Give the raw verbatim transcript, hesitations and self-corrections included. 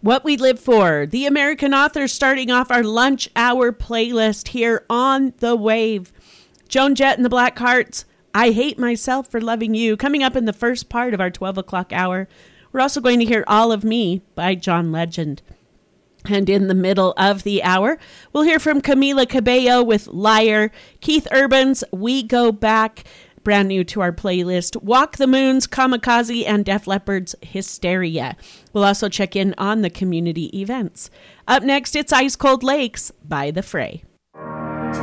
What We Live For, the American Authors, starting off our lunch hour playlist here on The Wave. Joan Jett and the Blackhearts, I Hate Myself for Loving You, coming up in the first part of our twelve o'clock hour. We're also going to hear All of Me by John Legend. And in the middle of the hour, we'll hear from Camila Cabello with Liar, Keith Urban's We Go Back, brand new to our playlist, Walk the Moon's Kamikaze, and Def Leppard's Hysteria. We'll also check in on the community events. Up next, it's Ice Cold Lakes by The Fray.